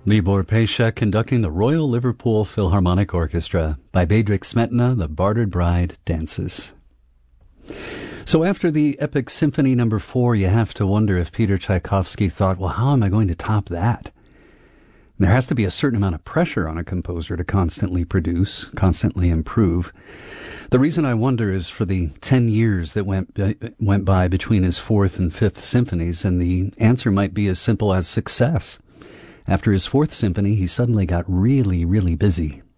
Libor Pesha conducting the Royal Liverpool Philharmonic Orchestra by Bedřich Smetana, The Bartered Bride Dances. So after the epic Symphony No. 4, you have to wonder if Peter Tchaikovsky thought, well, how am I going to top that? There has to be a certain amount of pressure on a composer to constantly produce, constantly improve. The reason I wonder is for the 10 years that went by between his 4th and 5th symphonies, and the answer might be as simple as success. After his 4th symphony, he suddenly got really, really busy.